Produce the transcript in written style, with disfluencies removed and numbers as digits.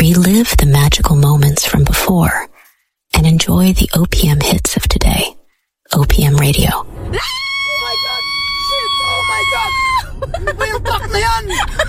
relive the magical moments from before, and enjoy the OPM hits of today. OPM Radio. Oh my God! Shit! Oh my God! May upak na yan!